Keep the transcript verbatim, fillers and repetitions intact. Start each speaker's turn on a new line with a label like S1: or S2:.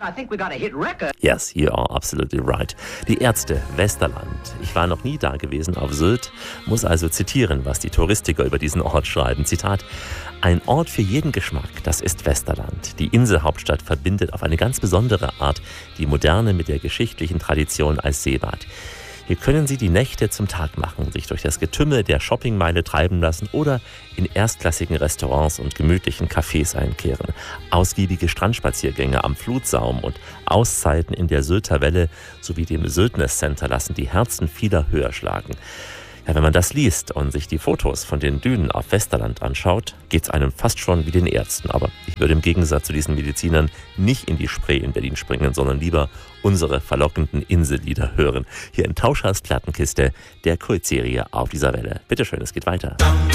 S1: I think we got a hit record.
S2: Yes, you are absolutely right. Die Ärzte, Westerland. Ich war noch nie da gewesen auf Sylt, muss also zitieren, was die Touristiker über diesen Ort schreiben. Zitat: Ein Ort für jeden Geschmack, das ist Westerland. Die Inselhauptstadt verbindet auf eine ganz besondere Art die Moderne mit der geschichtlichen Tradition als Seebad. Hier können Sie die Nächte zum Tag machen, sich durch das Getümmel der Shoppingmeile treiben lassen oder in erstklassigen Restaurants und gemütlichen Cafés einkehren. Ausgiebige Strandspaziergänge am Flutsaum und Auszeiten in der Sylter Welle sowie dem Syltness Center lassen die Herzen vieler höher schlagen. Ja, wenn man das liest und sich die Fotos von den Dünen auf Westerland anschaut, geht's einem fast schon wie den Ärzten. Aber ich würde im Gegensatz zu diesen Medizinern nicht in die Spree in Berlin springen, sondern lieber unsere verlockenden Insellieder hören. Hier in Tauschers Plattenkiste, der Kultserie auf dieser Welle. Bitteschön, es geht weiter.